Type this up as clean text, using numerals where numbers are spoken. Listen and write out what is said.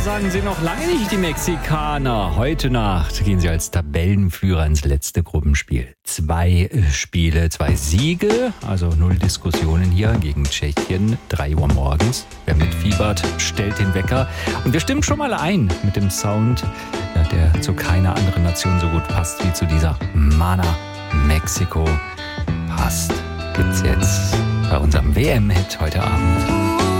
sagen sie noch lange nicht, die Mexikaner. Heute Nacht gehen sie als Tabellenführer ins letzte Gruppenspiel. 2 Spiele, 2 Siege, also 0 Diskussionen hier gegen Tschechien. 3 Uhr morgens. Wer mitfiebert, stellt den Wecker. Und wir stimmen schon mal ein mit dem Sound, der zu keiner anderen Nation so gut passt wie zu dieser Mana. Mexiko passt. Gibt's jetzt bei unserem WM-Hit heute Abend.